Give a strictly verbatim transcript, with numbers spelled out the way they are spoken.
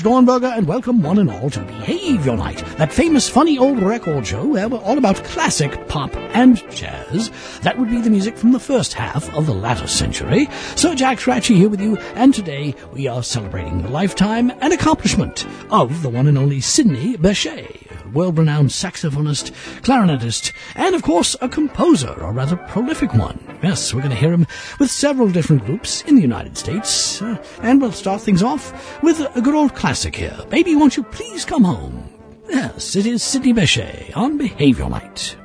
Dornberger, and welcome one and all to Behave Your Night, that famous funny old record show where we're all about classic pop and jazz. That would be the music from the first half of the latter century. So Jack Scratchy here with you, and today we are celebrating the lifetime and accomplishment of the one and only Sidney Bechet, world-renowned saxophonist, clarinetist, and of course a composer, a rather prolific one. Yes, we're going to hear him with several different groups in the United States, uh, and we'll start things off with a good old classic here. Baby, won't you please come home? Yes, it is Sidney Bechet on Behave Your Night.